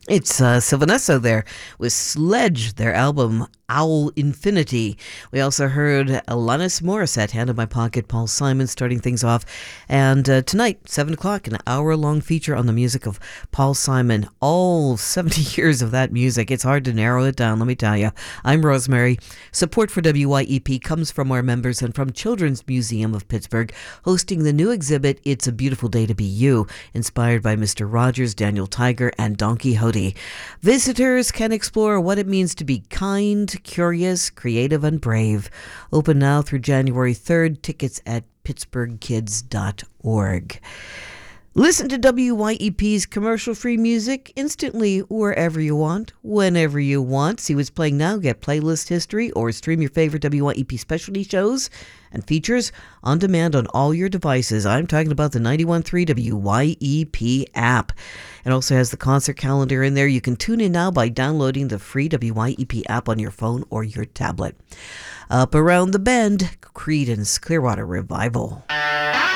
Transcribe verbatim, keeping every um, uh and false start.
It's uh, Sylvanesso there with Sledge, their album Owl Infinity. We also heard Alanis Morissette, Hand in My Pocket, Paul Simon starting things off. And uh, tonight, seven o'clock, an hour-long feature on the music of Paul Simon. All seventy years of that music. It's hard to narrow it down, let me tell you. I'm Rosemary. Support for W Y E P comes from our members and from Children's Museum of Pittsburgh, hosting the new exhibit, It's a Beautiful Day to Be You, inspired by Mister Rogers, Daniel Tiger, and Don Quixote. Visitors can explore what it means to be kind, curious, creative, and brave. Open now through January third. Tickets at pittsburgh kids dot org. Listen to W Y E P's commercial-free music instantly wherever you want, whenever you want. See what's playing now, get playlist history, or stream your favorite W Y E P specialty shows and features on demand on all your devices. I'm talking about the ninety-one point three W Y E P app. It also has the concert calendar in there. You can tune in now by downloading the free W Y E P app on your phone or your tablet. Up Around the Bend, Creedence Clearwater Revival.